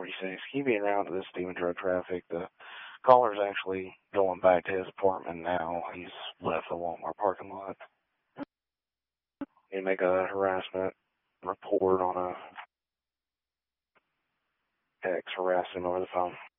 46. Keep being around to this Stephen drug traffic. The caller's actually going back to his apartment now. He's left the Walmart parking lot. You make a harassment report on a ex harassing over the phone.